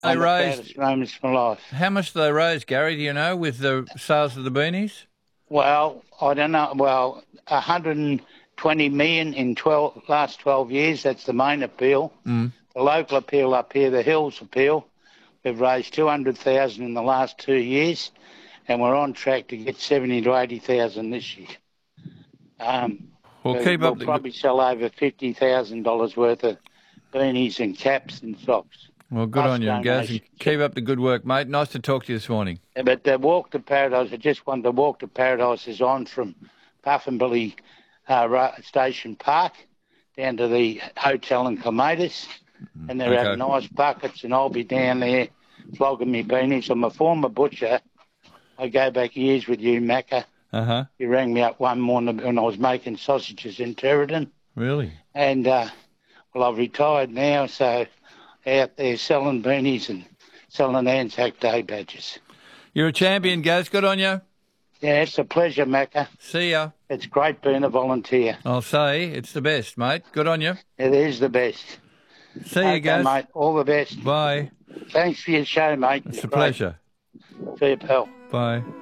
they On the raise? proudest moments of my life. How much do they raise, Gary? Do you know, with the sales of the beanies? Well, I don't know. Well, 120 million in last 12 years. That's the main appeal. Mm. The local appeal up here, the Hills appeal, we've raised 200,000 in the last 2 years, and we're on track to get 70 to 80,000 this year. Well, keep We'll up the probably sell over $50,000 worth of beanies and caps and socks. Well, good on you, Gaz, and keep up the good work, mate. Nice to talk to you this morning. But the Walk to Paradise, I just wanted to Walk to Paradise is on from Puffinbilly Station Park down to the hotel in Clematis, and they're having nice buckets, and I'll be down there flogging me beanies. I'm a former butcher. I go back years with you, Macca. Uh-huh. You rang me up one morning when I was making sausages in Territon. Really? And, well, I've retired now, so out there selling beanies and selling Anzac Day badges. You're a champion, Gaz. Good on you. Yeah, it's a pleasure, Macca. See ya. It's great being a volunteer. I'll say it's the best, mate. Good on you. It is the best. See you, Gaz. mate. All the best. Bye. Thanks for your show, mate. It's a pleasure. See you, pal. Bye.